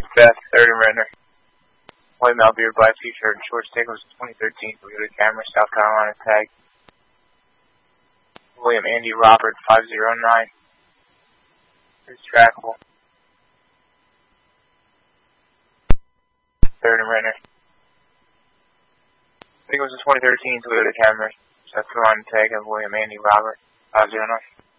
Beth, third and Renner. White male beard, black t-shirt, and short stick was 2013 Toyota Camry, South Carolina tag. William Andy Robert, 509. It's trackable. Third and Renner. I think it was a 2013 Toyota Camry, South Carolina tag of William Andy Robert, 509.